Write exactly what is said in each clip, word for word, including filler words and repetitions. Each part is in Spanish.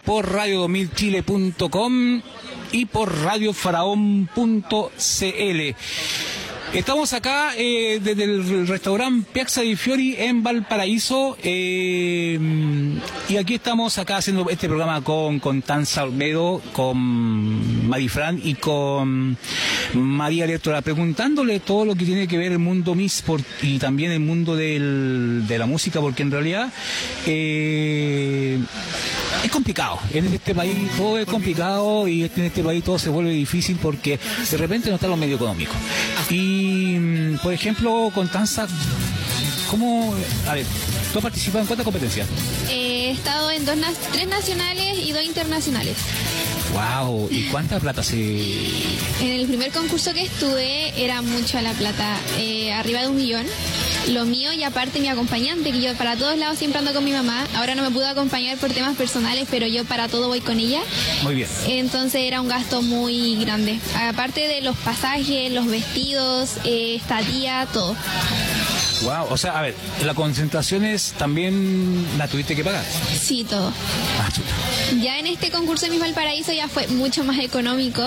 por radio dos mil chile punto com y por radio faraón punto c l. Estamos acá eh, desde el restaurante Piazza di Fiori en Valparaíso eh, y aquí estamos acá haciendo este programa con Constanza Olmedo, con Marifran y con María Lectora, preguntándole todo lo que tiene que ver el mundo Miss por, y también el mundo del, de la música, porque en realidad eh, es complicado. En este país todo es complicado y en este país todo se vuelve difícil porque de repente no está los medios económicos. Y, por ejemplo, Constanza, ¿cómo? A ver, ¿tú has participado en cuántas competencias? Eh, he estado en dos, tres nacionales y dos internacionales. Wow, ¿y cuánta plata se...? En el primer concurso que estuve era mucha la plata, eh, arriba de un millón. Lo mío y aparte mi acompañante, que yo para todos lados siempre ando con mi mamá. Ahora no me pudo acompañar por temas personales, pero yo para todo voy con ella. Muy bien. Entonces era un gasto muy grande. Aparte de los pasajes, los vestidos, eh, estadía, todo. Wow, o sea, a ver, ¿las concentraciones también la tuviste que pagar? Sí, todo. Ah, chuta. Ya en este concurso de Miss Valparaíso ya fue mucho más económico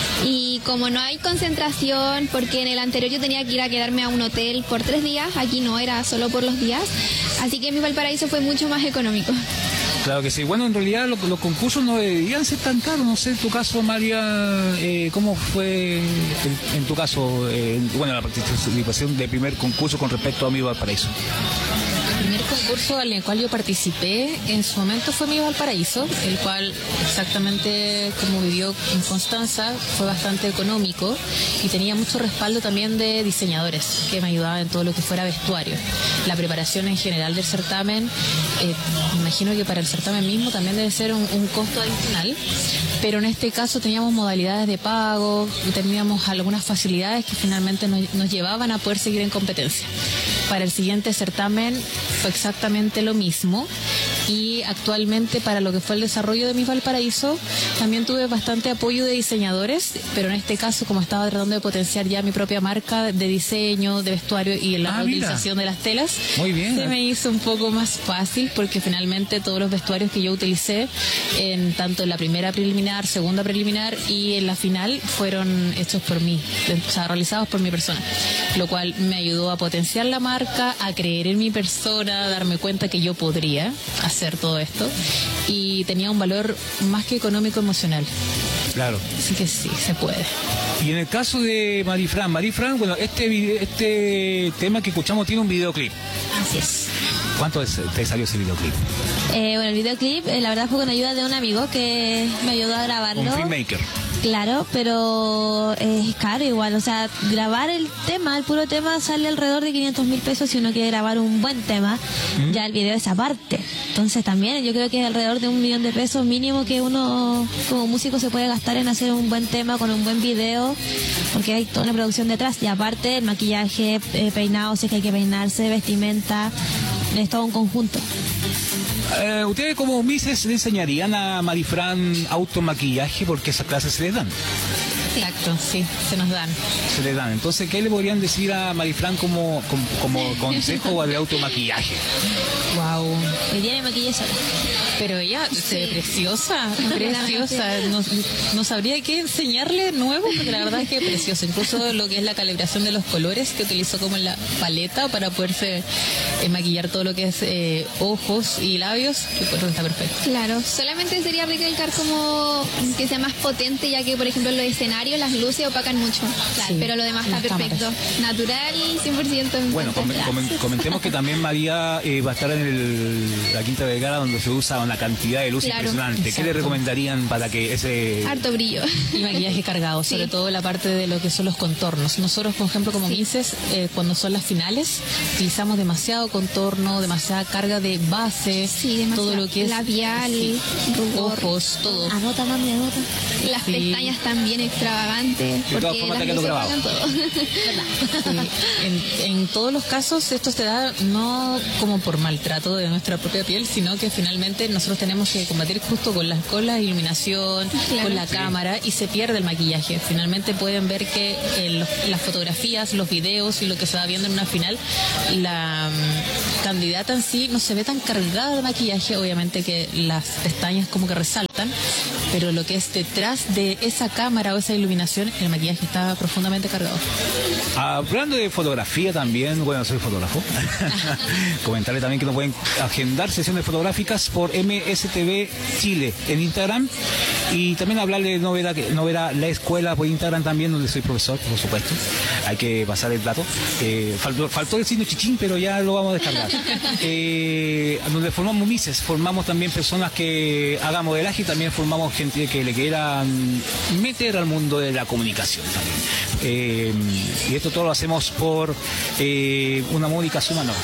y como no hay concentración, porque en el anterior yo tenía que ir a quedarme a un hotel por tres días, aquí no, era solo por los días, así que Miss Valparaíso fue mucho más económico. Claro que sí. Bueno, en realidad los, los concursos no deberían ser tan caros. No sé, en tu caso, María, eh, ¿cómo fue en, en tu caso, eh, bueno, la participación del primer concurso con respecto a Miss Valparaíso? El primer concurso en el cual yo participé en su momento fue Miss Valparaíso, el cual exactamente como vivió en Constanza fue bastante económico y tenía mucho respaldo también de diseñadores que me ayudaban en todo lo que fuera vestuario. La preparación en general del certamen, eh, me imagino que para el certamen mismo también debe ser un, un costo adicional, pero en este caso teníamos modalidades de pago y teníamos algunas facilidades que finalmente nos, nos llevaban a poder seguir en competencia. Para el siguiente certamen fue exactamente lo mismo y actualmente para lo que fue el desarrollo de Miss Valparaíso también tuve bastante apoyo de diseñadores, pero en este caso como estaba tratando de potenciar ya mi propia marca de diseño, de vestuario y la ah, utilización de las telas, muy bien, se me hizo un poco más fácil porque finalmente todos los vestuarios que yo utilicé en tanto en la primera preliminar, segunda preliminar y en la final fueron hechos por mí, o sea, realizados por mi persona, lo cual me ayudó a potenciar la marca, a creer en mi persona, a darme cuenta que yo podría hacer todo esto y tenía un valor más que económico emocional. Claro. Así que sí, se puede. Y en el caso de Marifran, Marifran, bueno, este video, este tema que escuchamos tiene un videoclip. Así es. ¿Cuánto es, te salió ese videoclip? Eh, bueno, el videoclip, eh, la verdad fue con ayuda de un amigo que me ayudó a grabarlo. Un filmmaker. Claro, pero es caro igual, o sea, grabar el tema, el puro tema sale alrededor de quinientos mil pesos si uno quiere grabar un buen tema, ¿Mm? Ya el video es aparte, entonces también yo creo que es alrededor de un millón de pesos mínimo que uno como músico se puede gastar en hacer un buen tema con un buen video, porque hay toda una producción detrás, y aparte el maquillaje, eh, peinado, si es que hay que peinarse, vestimenta, es todo un conjunto. Eh, ¿Ustedes como Misses le enseñarían a Marifran automaquillaje? Porque esas clases se les dan. Exacto, sí, se nos dan. Se les dan. Entonces, ¿qué le podrían decir a Marifran como, como, como consejo de automaquillaje? Wow. Hoy día me maquillé sola. Pero ella se ve preciosa, preciosa. No, no sabría qué enseñarle nuevo, porque la verdad es que es preciosa. Incluso lo que es la calibración de los colores que utilizó como en la paleta para poderse eh, maquillar todo lo que es eh, ojos y labios, que pues está perfecto. Claro, solamente sería recalcar como que sea más potente, ya que por ejemplo en los escenarios las luces opacan mucho, claro, sí, pero lo demás está perfecto. Cámaras. Natural, cien por ciento. Bueno, com com comentemos que también María eh, va a estar en el, la Quinta Vergara, donde se usa una cantidad de luz claro, impresionante. Exacto. ¿Qué le recomendarían para que ese... Harto brillo. Y maquillaje cargado, sobre sí. todo la parte de lo que son los contornos. Nosotros, por ejemplo, como sí. Misses, eh, cuando son las finales, utilizamos demasiado contorno, demasiada carga de base, sí, todo lo que es... labial, sí, ojos, todo. Anota, mami, anota. Las sí. pestañas también extravagantes. De todas formas, te quedó grabado. en, en todos los casos, esto se da no como por maltrato de nuestra propia piel, sino que finalmente nosotros tenemos que combatir justo con la, con la iluminación, claro, con la sí. cámara, y se pierde el maquillaje. Finalmente pueden ver que eh, los, las fotografías, los videos y lo que se va viendo en una final, la, candidata en sí no se ve tan cargada de maquillaje, obviamente que las pestañas como que resaltan, pero lo que es detrás de esa cámara o esa iluminación, el maquillaje está profundamente cargado. Hablando de fotografía también, bueno, soy fotógrafo. Comentarle también que nos pueden agendar sesiones fotográficas por M S T V Chile en Instagram, y también hablarle de Novera, que Novera la escuela por Instagram también, donde soy profesor, por supuesto. Hay que pasar el dato. Eh, faltó, faltó el signo chichín, pero ya lo vamos a descargar. Eh, donde formamos mises, formamos también personas que hagan modelaje, y también formamos gente que le quieran meter al mundo de la comunicación también. Eh, y esto todo lo hacemos por eh, una módica suma, no.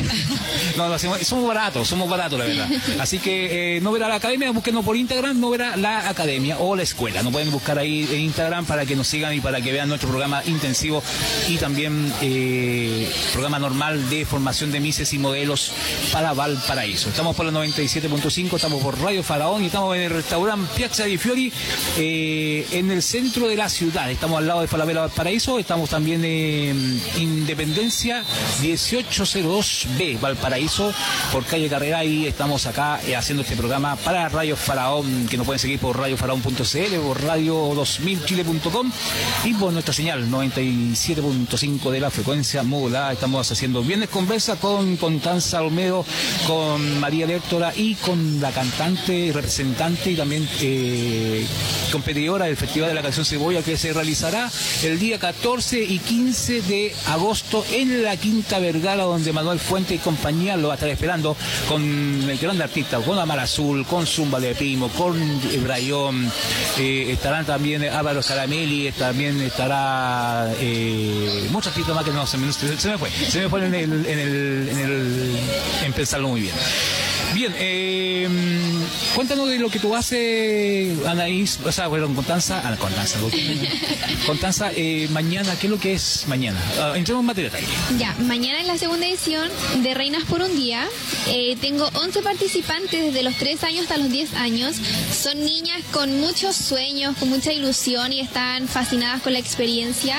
No, lo hacemos, somos baratos, somos baratos, la verdad. Así que eh, Novera la Academia, búsquenos por Instagram, Novera la Academia o la escuela. Nos pueden buscar ahí en Instagram para que nos sigan y para que vean nuestro programa intensivo y también eh, programa normal de formación de mises y modelos para Valparaíso. Estamos por la noventa y siete punto cinco, estamos por Radio Faraón y estamos en el restaurante Piazza di Fiori, eh, en el centro de la ciudad. Estamos al lado de Falabella Valparaíso, estamos también en Independencia dieciocho cero dos B Valparaíso, por calle Carrera, y estamos acá eh, haciendo este programa para Radio Faraón, que nos pueden seguir por radio faraón punto c l, por radio dos mil chile punto com y por nuestra señal noventa y siete punto cinco de la frecuencia modulada. Estamos haciendo Viernes Conversa con Constanza Olmedo, con María Lertora y con la cantante, representante y también eh, competidora del Festival de la Canción Cebolla, que se realizará el día catorce y quince de agosto en la Quinta Vergara, donde Manuel Fuente y compañía lo va a estar esperando con el grande artista, con Amar Azul, con Zumba de Primo, con Brayón, eh, estarán también Álvaro Caramelli, también estará eh, muchos artistas más que no se me, se me fue, se me fue en el, en el, en el en pensarlo muy bien. Bien, eh, cuéntanos de lo que tú haces, Anaís, o sea, bueno, Constanza, ah, Constanza, Constanza, eh, mañana, ¿qué es lo que es mañana? Uh, entremos en materia. Ya, mañana es la segunda edición de Reinas por un Día. Eh, tengo once participantes desde los tres años hasta los diez años. Son niñas con muchos sueños, con mucha ilusión y están fascinadas con la experiencia.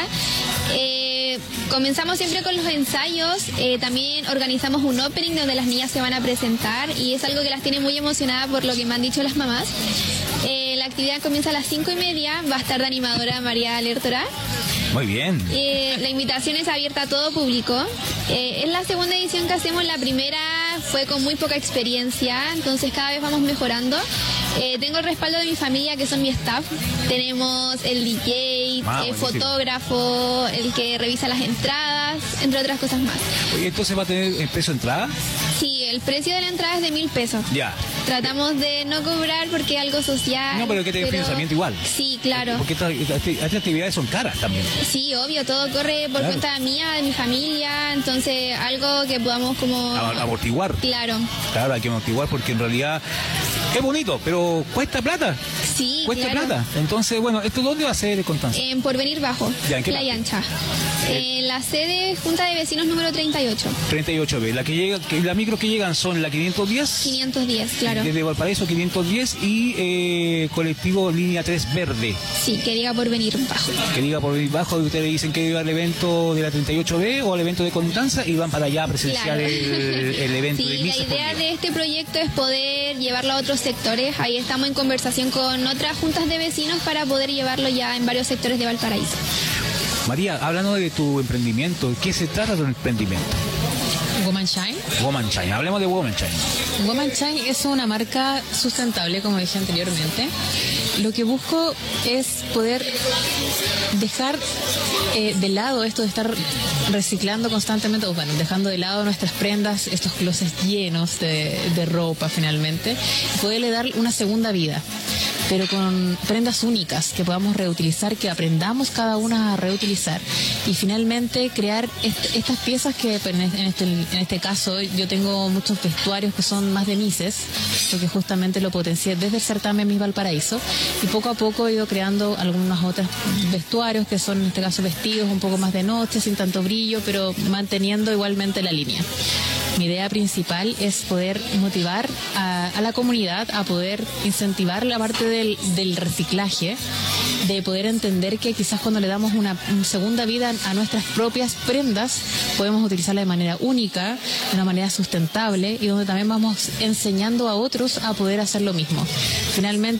Eh, comenzamos siempre con los ensayos, eh, también organizamos un opening donde las niñas se van a presentar y es algo que las tiene muy emocionadas por lo que me han dicho las mamás. Eh, la actividad comienza a las cinco y media, va a estar de animadora María Lertora. Muy bien. Eh, la invitación es abierta a todo público. Eh, es la segunda edición que hacemos, la primera fue con muy poca experiencia, entonces cada vez vamos mejorando. Eh, tengo el respaldo de mi familia, que son mi staff. Tenemos el D J, ah, el fotógrafo, el que revisa las entradas, entre otras cosas más. Oye, ¿entonces va a tener el precio de entrada? Sí, el precio de la entrada es de mil pesos. Ya. Tratamos de no cobrar porque es algo social. No, pero que tenga pero... financiamiento igual. Sí, claro. Porque estas, estas actividades son caras también. Sí, obvio, todo corre por claro. cuenta mía, de mi familia, entonces algo que podamos como... amortiguar. Claro. Claro, hay que amortiguar porque en realidad es bonito, pero cuesta plata. Sí, cuesta claro. plata. Entonces, bueno, ¿esto dónde va a ser, Constanza? En Porvenir Bajo, ya, ¿en qué Playa parte? Ancha. Eh, en la sede Junta de Vecinos número treinta y ocho. treinta y ocho B. La que llega, que la micro que llegan son la quinientos diez. quinientos diez, claro. Desde Valparaíso quinientos diez y eh, colectivo línea tres verde. Sí, que diga Porvenir Bajo. Que diga Porvenir Bajo, y ustedes dicen que iba al evento de la treinta y ocho B o al evento de Constanza y van para allá a presenciar claro. el, el evento sí, de Misas. La idea de este proyecto es poder llevarlo a otros sectores. Ahí estamos en conversación con otras juntas de vecinos para poder llevarlo ya en varios sectores de Valparaíso. María, hablando de tu emprendimiento, ¿qué se trata de un emprendimiento? Woman Shine. Woman Shine, hablemos de Woman Shine. Woman Shine es una marca sustentable, como dije anteriormente. Lo que busco es poder dejar eh, de lado esto de estar reciclando constantemente, o bueno, dejando de lado nuestras prendas, estos closets llenos de, de ropa finalmente, y poderle dar una segunda vida, pero con prendas únicas que podamos reutilizar, que aprendamos cada una a reutilizar y finalmente crear est estas piezas que en este, en este caso yo tengo muchos vestuarios que son más de Mises, porque justamente lo potencié desde el certamen Miss Valparaíso y poco a poco he ido creando algunos otros vestuarios que son en este caso vestidos un poco más de noche, sin tanto brillo, pero manteniendo igualmente la línea. Mi idea principal es poder motivar a, a la comunidad a poder incentivar la parte del, del reciclaje, de poder entender que quizás cuando le damos una, una segunda vida a nuestras propias prendas, podemos utilizarla de manera única, de una manera sustentable, y donde también vamos enseñando a otros a poder hacer lo mismo. Finalmente,